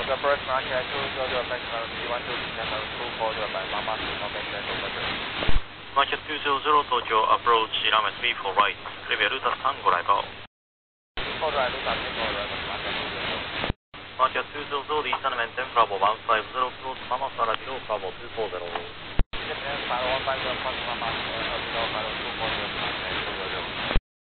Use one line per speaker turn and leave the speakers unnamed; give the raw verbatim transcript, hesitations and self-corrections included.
Roger, Bruce, Roger, two zero zero, back to one two seven two four zero by Mama, okay, that's over.
Roger, two zero zero, Tokyo, approach, runway three four right, clearルータさんご来航。
Four right, ルータさんご来航。
Roger, two zero zero, descendment ten Bravo one five zero, close Mama Sara below Bravo two four zero.
Bravo one five zero, Mama Sara below Bravo